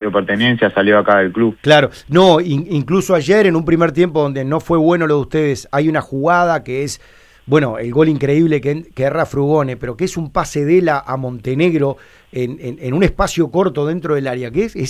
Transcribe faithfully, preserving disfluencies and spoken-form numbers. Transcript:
su pertenencia, salió acá del club. Claro, no, in, incluso ayer en un primer tiempo donde no fue bueno lo de ustedes, hay una jugada que es, bueno, el gol increíble que, que erra Frugone, pero que es un pase de él a, a Montenegro en, en, en un espacio corto dentro del área, que es, es